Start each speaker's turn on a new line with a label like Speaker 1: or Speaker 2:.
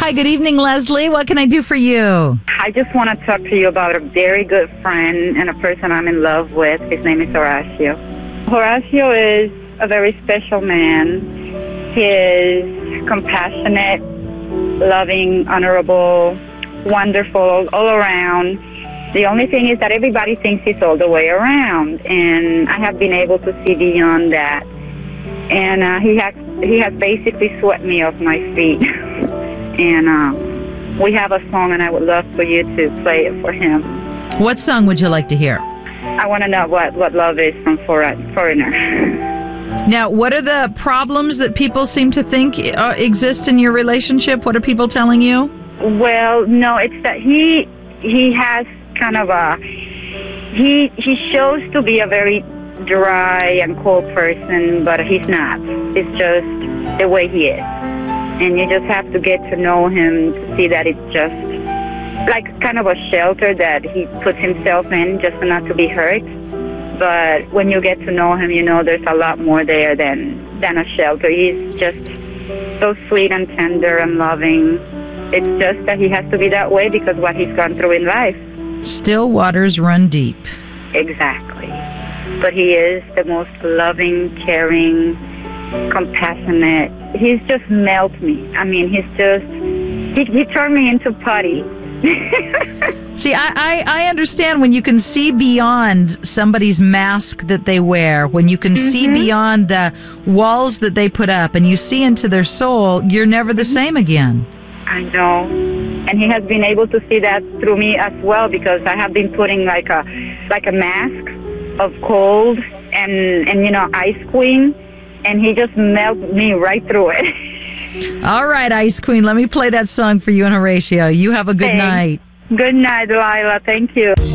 Speaker 1: Hi, good evening, Leslie. What can I do for you?
Speaker 2: I just want to talk to you about a very good friend and a person I'm in love with. His name is Horacio. Horacio is a very special man. He is compassionate, loving, honorable, wonderful all around. The only thing is that everybody thinks he's all the way around, and I have been able to see beyond that. And he has basically swept me off my feet. And we have a song, and I would love for you to play it for him.
Speaker 1: What song would you like to hear?
Speaker 2: I want to know what love is from Foreigner.
Speaker 1: Now, what are the problems that people seem to think exist in your relationship? What are people telling you?
Speaker 2: Well, no, it's that he has kind of he shows to be a very dry and cold person, but he's not. It's just the way he is. And you just have to get to know him to see that it's just like kind of a shelter that he puts himself in just not to be hurt. But when you get to know him, you know there's a lot more there than a shelter. He's just so sweet and tender and loving. It's just that he has to be that way because of what he's gone through in life. Still
Speaker 1: waters run deep.
Speaker 2: Exactly. But he is the most loving, caring, compassionate. He's just melted me. I mean, he turned me into putty.
Speaker 1: See, I understand when you can see beyond somebody's mask that they wear, when you can see beyond the walls that they put up and you see into their soul, you're never the same again.
Speaker 2: I know. And he has been able to see that through me as well, because I have been putting like a mask of cold and Ice Queen, and he just melted me right through it.
Speaker 1: All right, Ice Queen, let me play that song for you and Horacio. You have a good night.
Speaker 2: Good night, Delilah. Thank you.